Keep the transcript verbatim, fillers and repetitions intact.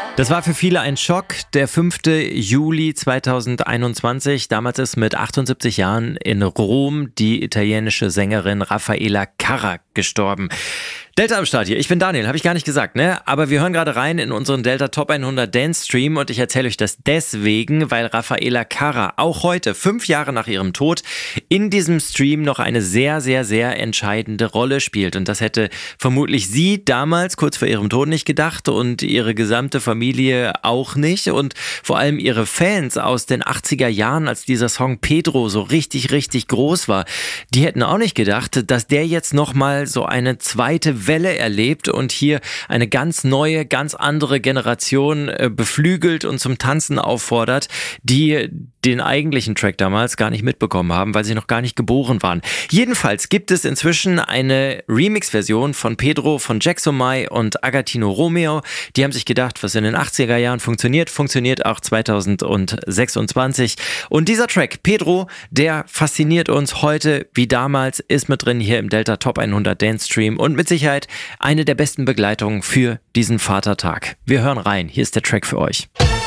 Das war für viele ein Schock. Der fünfte Juli zweitausendeinundzwanzig. Damals ist mit achtundsiebzig Jahren in Rom die italienische Sängerin Raffaella Carrà gestorben. Delta am Start hier. Ich bin Daniel, habe ich gar nicht gesagt, ne? Aber wir hören gerade rein in unseren Delta Top hundert Dance Stream und ich erzähle euch das deswegen, weil Raffaella Carrà auch heute, fünf Jahre nach ihrem Tod, in diesem Stream noch eine sehr, sehr, sehr entscheidende Rolle spielt. Und das hätte vermutlich sie damals, kurz vor ihrem Tod, nicht gedacht und ihre gesamte Familie auch nicht. Und vor allem ihre Fans aus den achtziger Jahren, als dieser Song Pedro so richtig, richtig groß war, die hätten auch nicht gedacht, dass der jetzt nochmal so eine zweite Welle erlebt und hier eine ganz neue, ganz andere Generation äh, beflügelt und zum Tanzen auffordert, die den eigentlichen Track damals gar nicht mitbekommen haben, weil sie noch gar nicht geboren waren. Jedenfalls gibt es inzwischen eine Remix-Version von Pedro von Jackson Mai und Agatino Romeo. Die haben sich gedacht, was in den achtziger Jahren funktioniert, funktioniert auch zweitausendsechsundzwanzig. Und dieser Track, Pedro, der fasziniert uns heute wie damals, ist mit drin hier im Delta Top hundert Dance Stream und mit Sicherheit eine der besten Begleitungen für diesen Vatertag. Wir hören rein, hier ist der Track für euch.